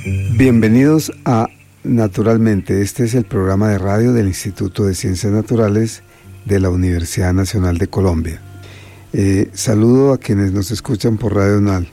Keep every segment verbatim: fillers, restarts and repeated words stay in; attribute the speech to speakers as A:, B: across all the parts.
A: Bienvenidos a Naturalmente. Este es el programa de radio del Instituto de Ciencias Naturales de la Universidad Nacional de Colombia. Eh, saludo a quienes nos escuchan por Radio UNAL.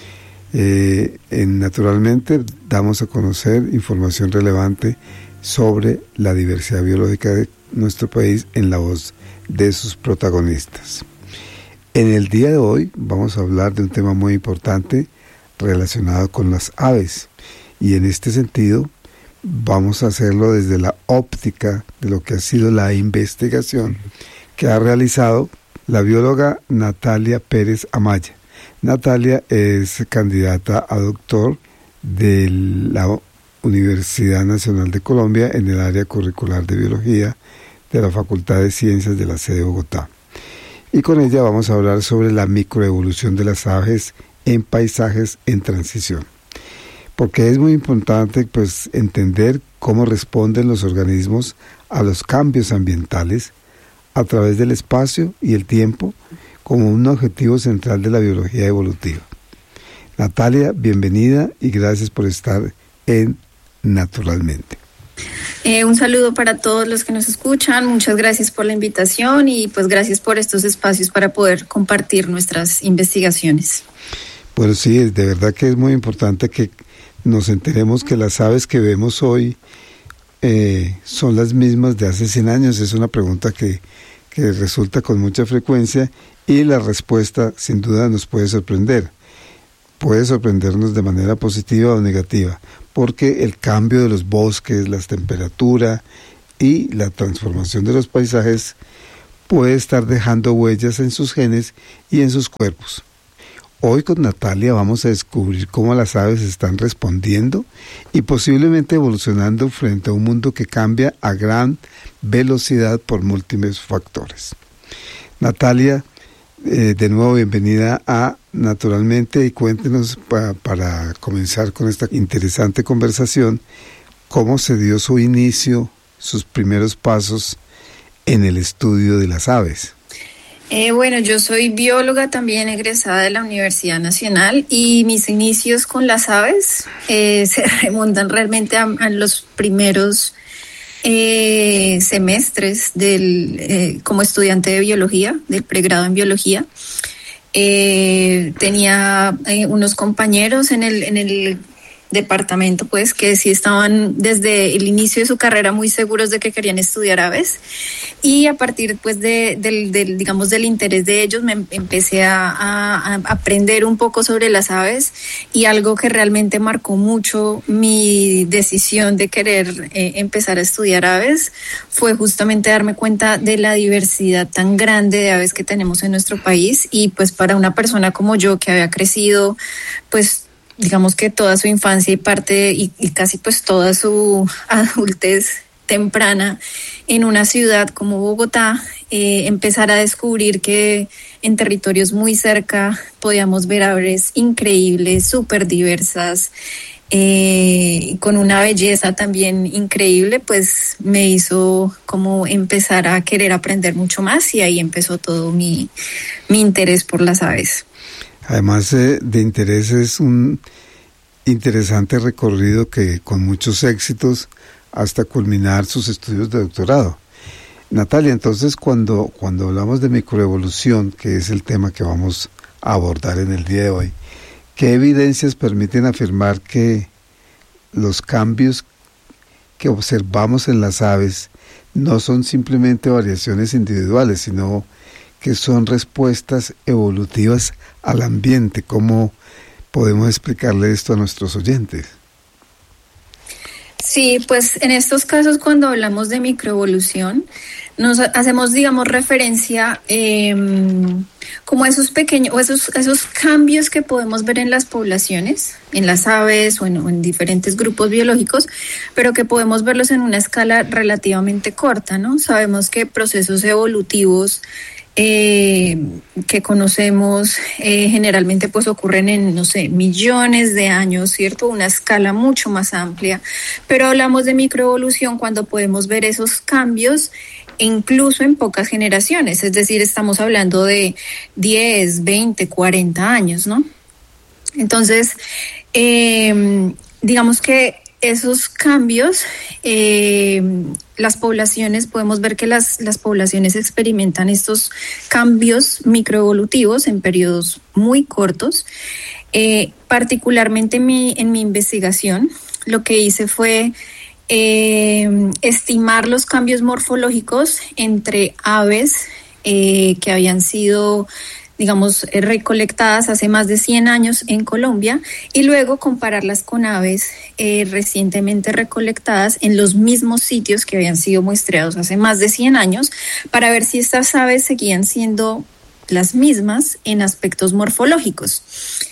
A: Eh, en Naturalmente damos a conocer información relevante sobre la diversidad biológica de nuestro país en la voz de sus protagonistas. En el día de hoy vamos a hablar de un tema muy importante relacionado con las aves, y en este sentido vamos a hacerlo desde la óptica de lo que ha sido la investigación que ha realizado la bióloga Natalia Pérez Amaya. Natalia es candidata a doctor de la Universidad Nacional de Colombia en el área curricular de biología de la Facultad de Ciencias de la sede de Bogotá. Y con ella vamos a hablar sobre la microevolución de las aves en paisajes en transición. Porque es muy importante pues entender cómo responden los organismos a los cambios ambientales a través del espacio y el tiempo como un objetivo central de la biología evolutiva. Natalia, bienvenida y gracias por estar en Naturalmente.
B: Eh, un saludo para todos los que nos escuchan, muchas gracias por la invitación y pues gracias por estos espacios para poder compartir nuestras investigaciones.
A: Bueno, sí, de verdad que es muy importante que nos enteremos que las aves que vemos hoy eh, son las mismas de hace cien años. Es una pregunta que, que resulta con mucha frecuencia y la respuesta sin duda nos puede sorprender. Puede sorprendernos de manera positiva o negativa, porque el cambio de los bosques, la temperatura y la transformación de los paisajes puede estar dejando huellas en sus genes y en sus cuerpos. Hoy con Natalia vamos a descubrir cómo las aves están respondiendo y posiblemente evolucionando frente a un mundo que cambia a gran velocidad por múltiples factores. Natalia, eh, de nuevo bienvenida a Naturalmente y cuéntenos pa, para comenzar con esta interesante conversación cómo se dio su inicio, sus primeros pasos en el estudio de las aves.
B: Eh, bueno, yo soy bióloga también egresada de la Universidad Nacional y mis inicios con las aves eh, se remontan realmente a, a los primeros eh, semestres del, eh, como estudiante de biología, del pregrado en biología. Eh, tenía eh, unos compañeros en el, en el departamento pues que sí estaban desde el inicio de su carrera muy seguros de que querían estudiar aves y a partir pues de, del, del digamos del interés de ellos me empecé a, a, a aprender un poco sobre las aves y algo que realmente marcó mucho mi decisión de querer eh, empezar a estudiar aves fue justamente darme cuenta de la diversidad tan grande de aves que tenemos en nuestro país y pues para una persona como yo que había crecido pues digamos que toda su infancia y parte y, y casi pues toda su adultez temprana en una ciudad como Bogotá, eh, empezar a descubrir que en territorios muy cerca podíamos ver aves increíbles, súper diversas, eh, con una belleza también increíble, pues me hizo como empezar a querer aprender mucho más y ahí empezó todo mi, mi interés por las aves.
A: Además eh, de interés es un interesante recorrido que con muchos éxitos hasta culminar sus estudios de doctorado. Natalia, entonces cuando, cuando hablamos de microevolución, que es el tema que vamos a abordar en el día de hoy, ¿qué evidencias permiten afirmar que los cambios que observamos en las aves no son simplemente variaciones individuales, sino que son respuestas evolutivas al ambiente? ¿Cómo podemos explicarle esto a nuestros oyentes?
B: Sí, pues en estos casos cuando hablamos de microevolución, nos hacemos, digamos, referencia eh, como a esos pequeños, o esos, esos cambios que podemos ver en las poblaciones, en las aves o en, o en diferentes grupos biológicos, pero que podemos verlos en una escala relativamente corta, ¿no? Sabemos que procesos evolutivos Eh, que conocemos eh, generalmente pues ocurren en, no sé, millones de años, ¿cierto? Una escala mucho más amplia, pero hablamos de microevolución cuando podemos ver esos cambios incluso en pocas generaciones, es decir, estamos hablando de diez, veinte, cuarenta años, ¿no? Entonces, eh, digamos que esos cambios, eh, las poblaciones, podemos ver que las, las poblaciones experimentan estos cambios microevolutivos en periodos muy cortos. Eh, particularmente en mi, en mi investigación, lo que hice fue eh, estimar los cambios morfológicos entre aves eh, que habían sido, digamos, recolectadas hace más de cien años en Colombia y luego compararlas con aves eh, recientemente recolectadas en los mismos sitios que habían sido muestreados hace más de cien años para ver si estas aves seguían siendo las mismas en aspectos morfológicos.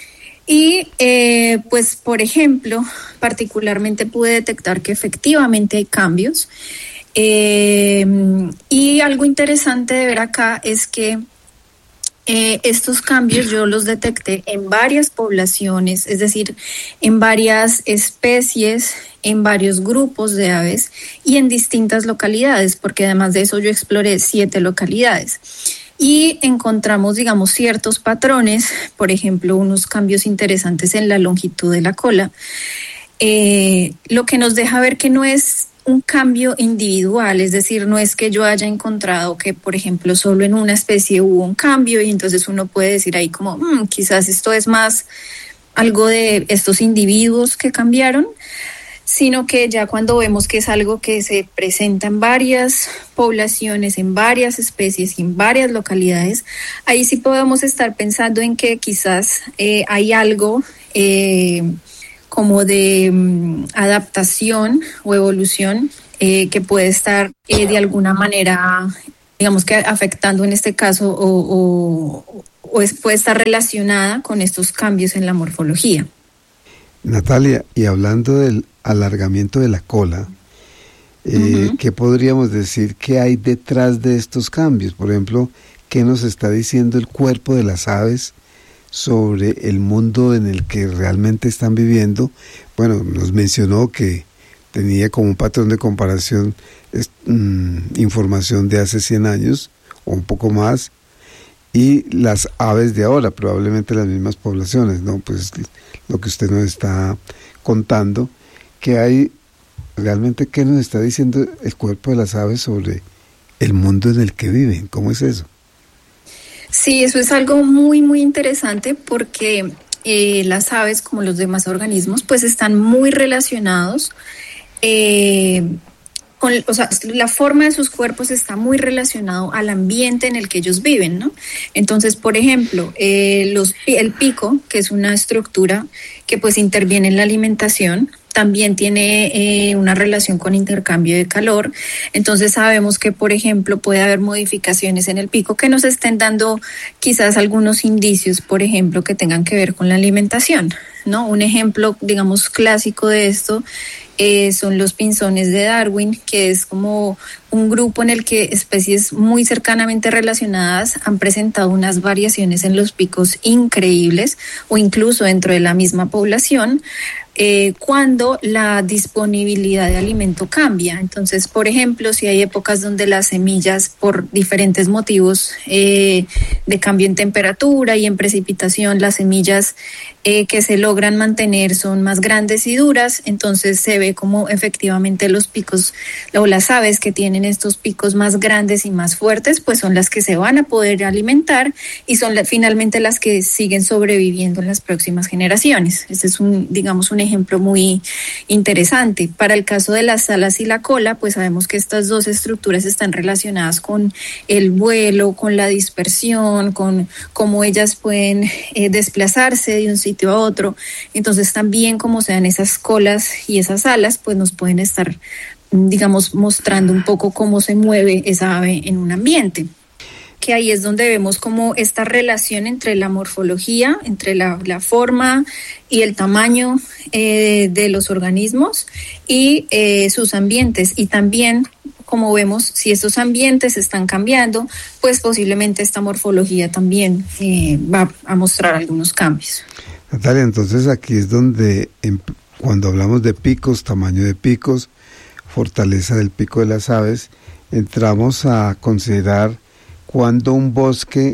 B: Y eh, pues, por ejemplo, particularmente pude detectar que efectivamente hay cambios. Eh, y algo interesante de ver acá es que Eh, estos cambios yo los detecté en varias poblaciones, es decir, en varias especies, en varios grupos de aves y en distintas localidades, porque además de eso yo exploré siete localidades. Y encontramos, digamos, ciertos patrones, por ejemplo, unos cambios interesantes en la longitud de la cola, eh, lo que nos deja ver que no es un cambio individual, es decir, no es que yo haya encontrado que, por ejemplo, solo en una especie hubo un cambio y entonces uno puede decir ahí como, mmm, quizás esto es más algo de estos individuos que cambiaron, sino que ya cuando vemos que es algo que se presenta en varias poblaciones, en varias especies y en varias localidades, ahí sí podemos estar pensando en que quizás eh, hay algo eh, como de um, adaptación o evolución eh, que puede estar eh, de alguna manera, digamos que afectando en este caso o, o, o es, puede estar relacionada con estos cambios en la morfología.
A: Natalia, y hablando del alargamiento de la cola, eh, uh-huh. ¿qué podríamos decir que hay detrás de estos cambios? Por ejemplo, ¿qué nos está diciendo el cuerpo de las aves sobre el mundo en el que realmente están viviendo? Bueno, nos mencionó que tenía como un patrón de comparación es, mmm, información de hace cien años o un poco más, y las aves de ahora, probablemente las mismas poblaciones, ¿no? Pues lo que usted nos está contando, que hay realmente, ¿qué nos está diciendo el cuerpo de las aves sobre el mundo en el que viven? ¿Cómo es eso?
B: Sí, eso es algo muy, muy interesante porque eh, las aves, como los demás organismos, pues están muy relacionados eh, con, o sea, la forma de sus cuerpos está muy relacionado al ambiente en el que ellos viven, ¿no? Entonces, por ejemplo, eh, los, el pico, que es una estructura que pues interviene en la alimentación, también tiene eh, una relación con intercambio de calor. Entonces sabemos que, por ejemplo, puede haber modificaciones en el pico que nos estén dando quizás algunos indicios, por ejemplo, que tengan que ver con la alimentación, ¿no? Un ejemplo, digamos, clásico de esto eh, son los pinzones de Darwin, que es como un grupo en el que especies muy cercanamente relacionadas han presentado unas variaciones en los picos increíbles o incluso dentro de la misma población. Eh, cuando la disponibilidad de alimento cambia. Entonces, por ejemplo, si hay épocas donde las semillas, por diferentes motivos eh, de cambio en temperatura y en precipitación, las semillas eh, que se logran mantener son más grandes y duras, entonces se ve como efectivamente los picos o las aves que tienen estos picos más grandes y más fuertes, pues son las que se van a poder alimentar y son la, finalmente las que siguen sobreviviendo en las próximas generaciones. Este es un, digamos, un ejemplo ejemplo muy interesante. Para el caso de las alas y la cola, pues sabemos que estas dos estructuras están relacionadas con el vuelo, con la dispersión, con cómo ellas pueden eh, desplazarse de un sitio a otro. Entonces también como sean esas colas y esas alas, pues nos pueden estar, digamos, mostrando un poco cómo se mueve esa ave en un ambiente. Que ahí es donde vemos como esta relación entre la morfología, entre la, la forma y el tamaño eh, de los organismos y eh, sus ambientes. Y también, como vemos, si estos ambientes están cambiando, pues posiblemente esta morfología también eh, va a mostrar algunos cambios.
A: Natalia, entonces aquí es donde, en, cuando hablamos de picos, tamaño de picos, fortaleza del pico de las aves, entramos a considerar cuando un bosque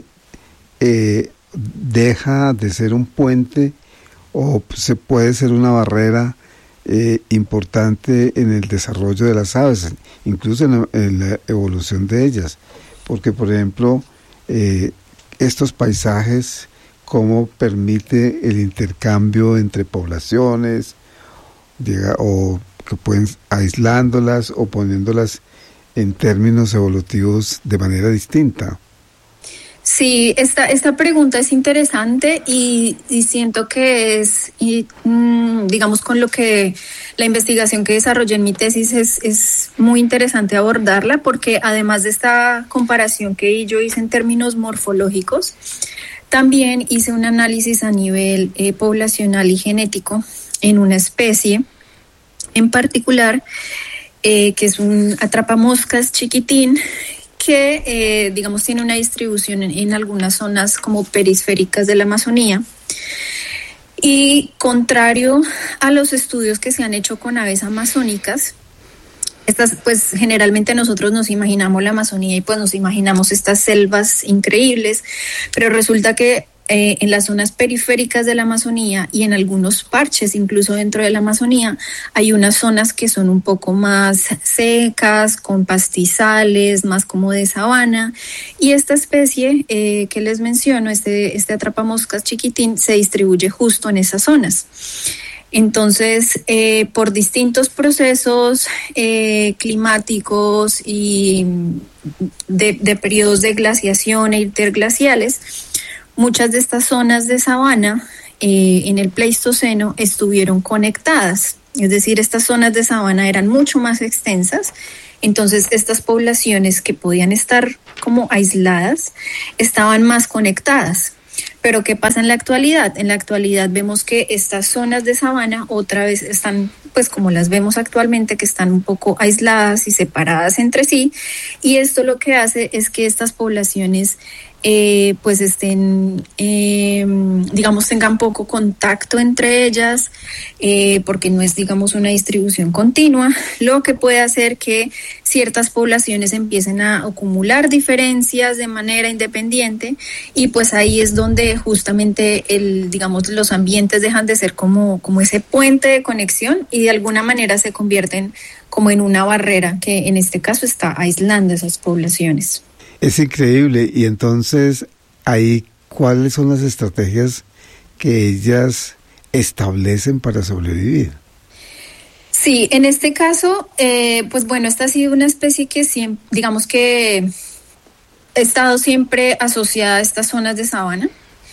A: eh, deja de ser un puente o se puede ser una barrera eh, importante en el desarrollo de las aves, incluso en la, en la evolución de ellas, porque por ejemplo eh, estos paisajes, cómo permite el intercambio entre poblaciones, diga, o que pueden aislándolas o poniéndolas en términos evolutivos de manera distinta.
B: Sí, esta, esta pregunta es interesante y, y siento que es, y, mmm, digamos, con lo que la investigación que desarrollé en mi tesis es, es muy interesante abordarla, porque además de esta comparación que yo hice en términos morfológicos, también hice un análisis a nivel eh, poblacional y genético en una especie en particular, eh, que es un atrapamoscas chiquitín, que eh, digamos tiene una distribución en, en algunas zonas como periféricas de la Amazonía. Y contrario a los estudios que se han hecho con aves amazónicas, estas, pues generalmente nosotros nos imaginamos la Amazonía y pues nos imaginamos estas selvas increíbles, pero resulta que eh, en las zonas periféricas de la Amazonía y en algunos parches incluso dentro de la Amazonía hay unas zonas que son un poco más secas, con pastizales, más como de sabana, y esta especie eh, que les menciono, este, este atrapamoscas chiquitín, se distribuye justo en esas zonas. Entonces, eh, por distintos procesos eh, climáticos y de, de periodos de glaciación e interglaciales, muchas de estas zonas de sabana eh, en el Pleistoceno estuvieron conectadas. Es decir, estas zonas de sabana eran mucho más extensas. Entonces, estas poblaciones que podían estar como aisladas estaban más conectadas. Pero ¿qué pasa en la actualidad? En la actualidad vemos que estas zonas de sabana otra vez están, pues como las vemos actualmente, que están un poco aisladas y separadas entre sí, y esto lo que hace es que estas poblaciones eh, pues estén, eh, digamos, tengan poco contacto entre ellas, eh, porque no es, digamos, una distribución continua, lo que puede hacer que ciertas poblaciones empiecen a acumular diferencias de manera independiente, y pues ahí es donde justamente el, digamos, los ambientes dejan de ser como, como ese puente de conexión y de alguna manera se convierten como en una barrera que en este caso está aislando esas poblaciones.
A: Es increíble. Y entonces, ahí, ¿cuáles son las estrategias que ellas establecen para sobrevivir?
B: Sí, en este caso, eh, pues bueno, esta ha sido una especie que siempre, digamos que ha estado siempre asociada a estas zonas de sabana.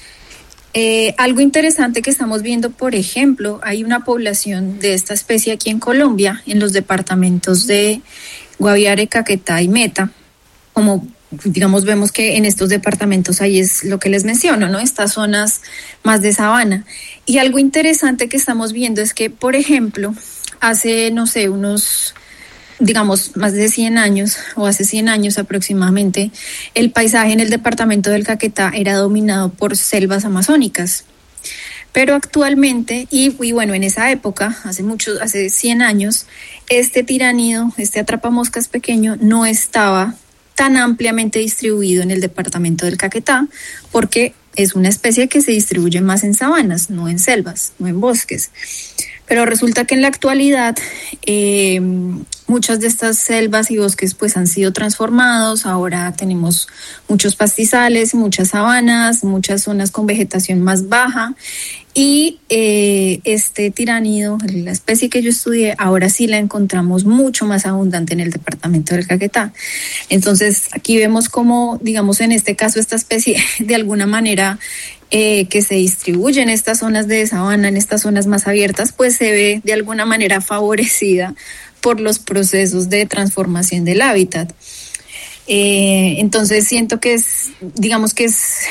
B: Eh, algo interesante que estamos viendo, por ejemplo, hay una población de esta especie aquí en Colombia, en los departamentos de Guaviare, Caquetá y Meta. Como digamos, vemos que en estos departamentos ahí es lo que les menciono, ¿no? Estas zonas más de sabana. Y algo interesante que estamos viendo es que, por ejemplo, hace, no sé, unos, digamos, más de cien años, o hace cien años aproximadamente, el paisaje en el departamento del Caquetá era dominado por selvas amazónicas. Pero actualmente, y, y bueno, en esa época, hace muchos, hace cien años, este tiránido, este atrapamoscas pequeño, no estaba tan ampliamente distribuido en el departamento del Caquetá, porque es una especie que se distribuye más en sabanas, no en selvas, no en bosques. Pero resulta que en la actualidad eh, muchas de estas selvas y bosques pues han sido transformados. Ahora tenemos muchos pastizales, muchas sabanas, muchas zonas con vegetación más baja, y eh, este tiránido, la especie que yo estudié, ahora sí la encontramos mucho más abundante en el departamento del Caquetá. Entonces aquí vemos cómo, digamos, en este caso esta especie de alguna manera Eh, que se distribuye en estas zonas de sabana, en estas zonas más abiertas, pues se ve de alguna manera favorecida por los procesos de transformación del hábitat. Eh, entonces siento que es, digamos que es,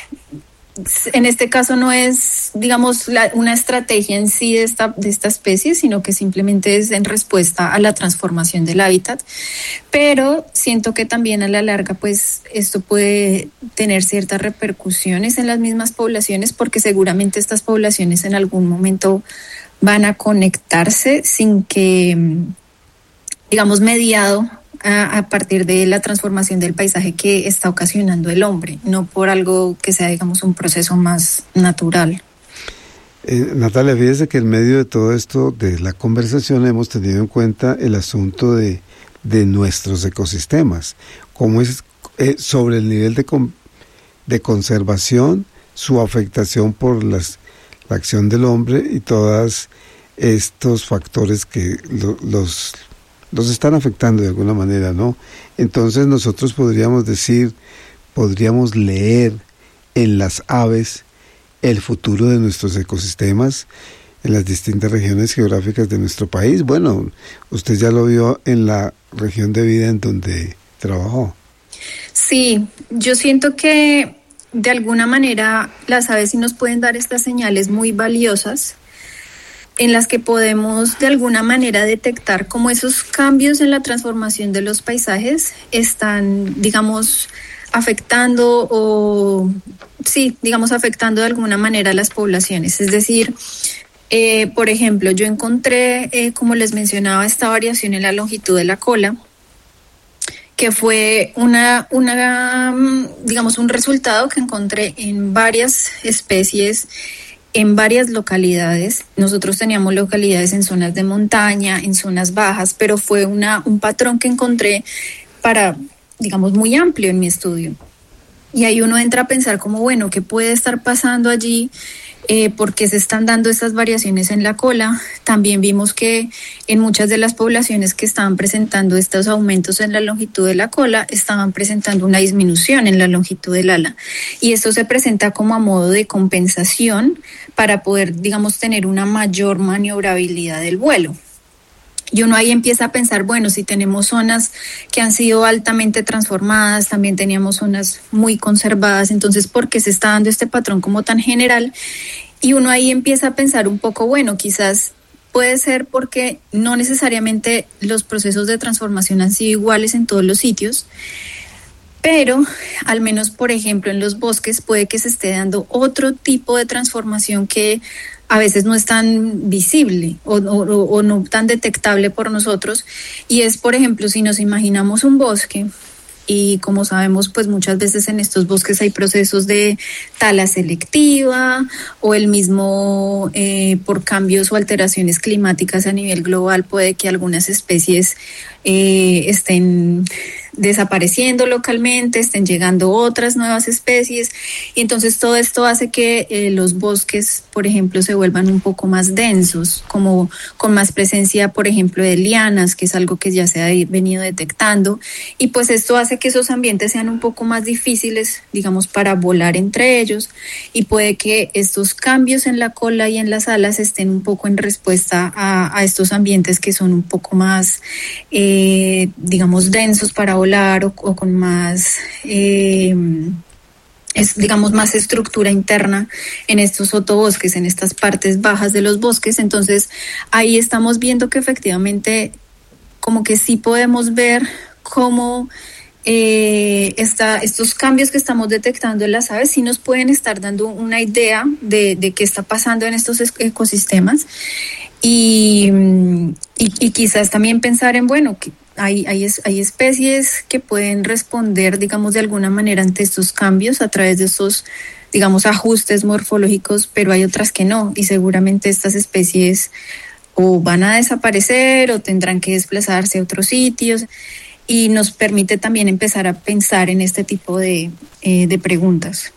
B: en este caso no es, digamos, la, una estrategia en sí de esta, de esta especie, sino que simplemente es en respuesta a la transformación del hábitat. Pero siento que también a la larga, pues, esto puede tener ciertas repercusiones en las mismas poblaciones, porque seguramente estas poblaciones en algún momento van a conectarse sin que, digamos, mediado A, a partir de la transformación del paisaje que está ocasionando el hombre, no por algo que sea, digamos, un proceso más natural.
A: Eh, Natalia, fíjese que en medio de todo esto, de la conversación, hemos tenido en cuenta el asunto de, de nuestros ecosistemas, cómo es eh, sobre el nivel de, con, de conservación, su afectación por las, la acción del hombre y todos estos factores que lo, los, los están afectando de alguna manera, ¿no? Entonces nosotros podríamos decir, podríamos leer en las aves el futuro de nuestros ecosistemas en las distintas regiones geográficas de nuestro país. Bueno, usted ya lo vio en la región de vida en donde trabajó.
B: Sí, yo siento que de alguna manera las aves sí nos pueden dar estas señales muy valiosas en las que podemos de alguna manera detectar cómo esos cambios en la transformación de los paisajes están, digamos, afectando o, sí, digamos, afectando de alguna manera a las poblaciones. Es decir, eh, por ejemplo, yo encontré, eh, como les mencionaba, esta variación en la longitud de la cola, que fue una, una, digamos, un resultado que encontré en varias especies, en varias localidades. Nosotros teníamos localidades en zonas de montaña, en zonas bajas, pero fue una, un patrón que encontré para, digamos, muy amplio en mi estudio. Y ahí uno entra a pensar como, bueno, ¿qué puede estar pasando allí? Eh, ¿Por qué se están dando estas variaciones en la cola? También vimos que en muchas de las poblaciones que estaban presentando estos aumentos en la longitud de la cola, estaban presentando una disminución en la longitud del ala. Y esto se presenta como a modo de compensación para poder, digamos, tener una mayor maniobrabilidad del vuelo. Y uno ahí empieza a pensar, bueno, si tenemos zonas que han sido altamente transformadas, también teníamos zonas muy conservadas, entonces, ¿por qué se está dando este patrón como tan general? Y uno ahí empieza a pensar un poco, bueno, quizás puede ser porque no necesariamente los procesos de transformación han sido iguales en todos los sitios, pero al menos, por ejemplo, en los bosques puede que se esté dando otro tipo de transformación que a veces no es tan visible o, o, o no tan detectable por nosotros, y es, por ejemplo, si nos imaginamos un bosque, y como sabemos, pues muchas veces en estos bosques hay procesos de tala selectiva o el mismo eh, por cambios o alteraciones climáticas a nivel global puede que algunas especies eh, estén desapareciendo localmente, estén llegando otras nuevas especies, y entonces todo esto hace que eh, los bosques, por ejemplo, se vuelvan un poco más densos, como con más presencia, por ejemplo, de lianas, que es algo que ya se ha venido detectando, y pues esto hace que esos ambientes sean un poco más difíciles, digamos, para volar entre ellos, y puede que estos cambios en la cola y en las alas estén un poco en respuesta a, a estos ambientes que son un poco más, eh, digamos, densos para volar, O, o con más, eh, es, digamos, más estructura interna en estos sotobosques, en estas partes bajas de los bosques. Entonces, ahí estamos viendo que efectivamente, como que sí podemos ver cómo eh, esta, estos cambios que estamos detectando en las aves sí nos pueden estar dando una idea de, de qué está pasando en estos ecosistemas. Y, y, y quizás también pensar en, bueno, que Hay, hay, hay especies que pueden responder, digamos, de alguna manera ante estos cambios a través de estos, digamos, ajustes morfológicos, pero hay otras que no, y seguramente estas especies o van a desaparecer o tendrán que desplazarse a otros sitios, y nos permite también empezar a pensar en este tipo de, eh, de preguntas.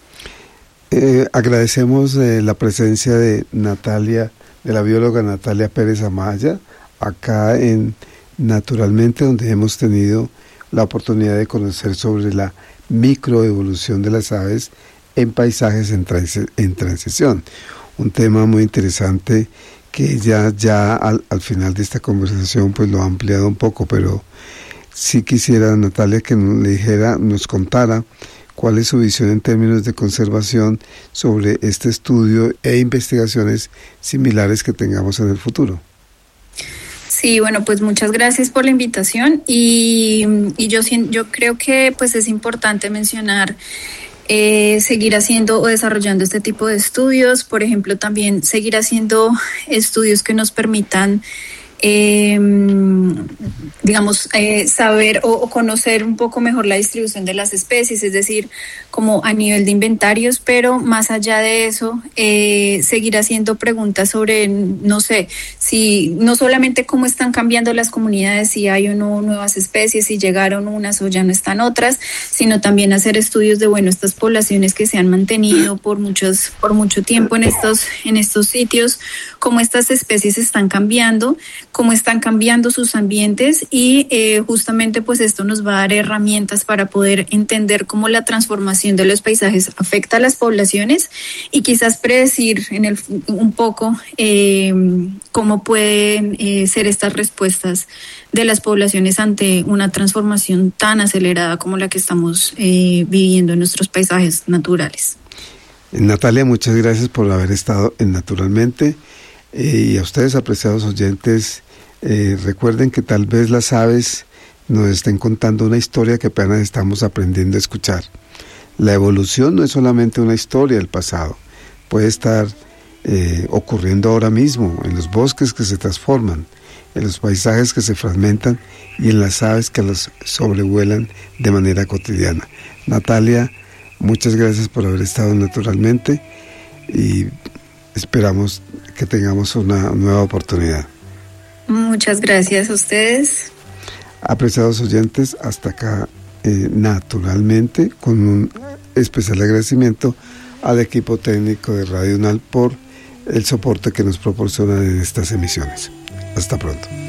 A: Eh, agradecemos eh, la presencia de Natalia, de la bióloga Natalia Pérez Amaya, acá en Naturalmente, donde hemos tenido la oportunidad de conocer sobre la microevolución de las aves en paisajes en, trans en transición. Un tema muy interesante que ya, ya al, al final de esta conversación pues lo ha ampliado un poco, pero sí quisiera, Natalia, que nos le dijera, nos contara cuál es su visión en términos de conservación sobre este estudio e investigaciones similares que tengamos en el futuro.
B: Sí, bueno, pues muchas gracias por la invitación, y, y yo, yo creo que pues es importante mencionar eh, seguir haciendo o desarrollando este tipo de estudios, por ejemplo, también seguir haciendo estudios que nos permitan eh, digamos, eh, saber o, o conocer un poco mejor la distribución de las especies, es decir, como a nivel de inventarios, pero más allá de eso, eh, seguir haciendo preguntas sobre, no sé, si no solamente cómo están cambiando las comunidades, si hay o no nuevas especies, si llegaron unas o ya no están otras, sino también hacer estudios de, bueno, estas poblaciones que se han mantenido por muchos, por mucho tiempo en estos, en estos sitios, cómo estas especies están cambiando, cómo están cambiando sus ambientes y eh, justamente pues esto nos va a dar herramientas para poder entender cómo la transformación de los paisajes afecta a las poblaciones y quizás predecir en el, un poco eh, cómo pueden eh, ser estas respuestas de las poblaciones ante una transformación tan acelerada como la que estamos eh, viviendo en nuestros paisajes naturales.
A: Natalia, muchas gracias por haber estado en Naturalmente, eh, y a ustedes, apreciados oyentes, eh, recuerden que tal vez las aves nos estén contando una historia que apenas estamos aprendiendo a escuchar. La evolución no es solamente una historia del pasado, puede estar eh, ocurriendo ahora mismo en los bosques que se transforman, en los paisajes que se fragmentan y en las aves que los sobrevuelan de manera cotidiana. Natalia, muchas gracias por haber estado Naturalmente y esperamos que tengamos una nueva oportunidad.
B: Muchas gracias a ustedes.
A: Apreciados oyentes, hasta acá eh, Naturalmente, con un especial agradecimiento al equipo técnico de Radio UNAL por el soporte que nos proporcionan en estas emisiones. Hasta pronto.